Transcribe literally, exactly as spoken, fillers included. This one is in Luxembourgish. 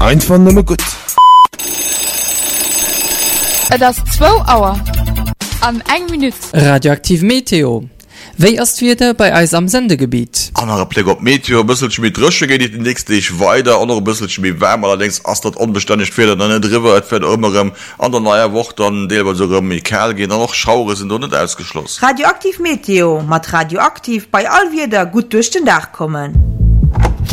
Einfach nur gut. Das zwei Uhr. An eng Minute. Radioaktiv Meteo. Wéi ass wieder bei eis am Sendegebiet? Aner Blick op Meteo bësselch mit Rësche geht den nächste ich weiter, aner bësselch mi wärmer, allerdings ass dat onbeständig fir dann net drwer et fir ëmmerem an der naier Woche dann deelwer so mi Kerl gehen an noch Schaure sind net ausgeschloss. Radioaktiv Meteo mat radioaktiv bei all wieder gut durch den Dach kommen.